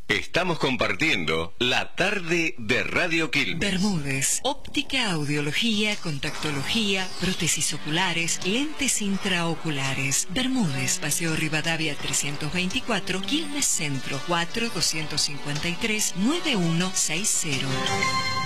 Estamos compartiendo la tarde de Radio Quilmes. Bermúdez, óptica, audiología, contactología, prótesis oculares, lentes intraoculares. Bermúdez, Paseo Rivadavia 324, Quilmes Centro, 4-253-9160.